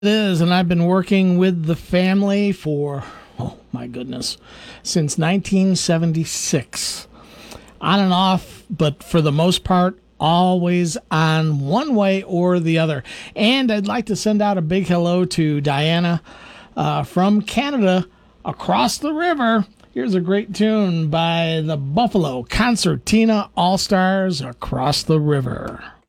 It is, and I've been working with the family for, oh my goodness, since 1976. On and off, but for the most part, always on one way or the other. And I'd like to send out a big hello to Diana from Canada across the river. Here's a great tune by the Buffalo Concertina All Stars, Across the River.